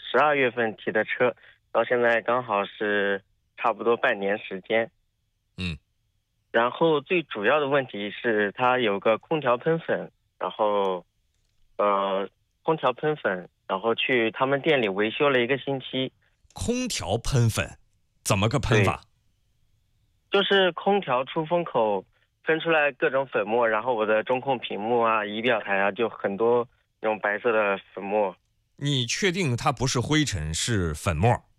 12月份提的车，到现在刚好是差不多半年时间。 嗯， 然后最主要的问题是它有个空调喷粉，然后空调喷粉，然后去他们店里维修了1个星期。 空调喷粉怎么个喷对， 法？ 就是空调出风口喷出来各种粉末，然后我的中控屏幕啊、仪表台啊，就很多那种白色的粉末。 你确定它不是灰尘，是粉末？